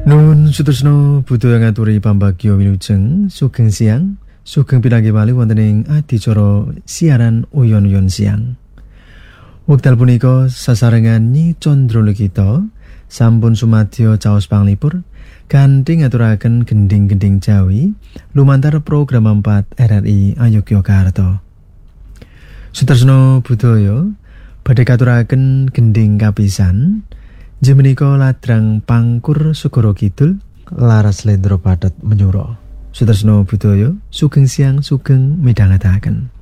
Nun sutresna budaya ngaturi pambagya wilujeng sugeng siang, sugeng pinanggih malih wonten ing adicara siaran Uyon-uyon siang. Wekdal punika sasarengan Nyi Candralegita sampun sumadyo caos panglipur kanthi ngaturaken gending-gending Jawi lumantar program 4 RRI Ayogyakarta. Sutresna budaya badhe katuraken gending kapisan Jemenika ladrang pangkur Segara Kidul laras lendra pathet menyura. Sutresna budaya sugeng siang sugeng midhangetaken.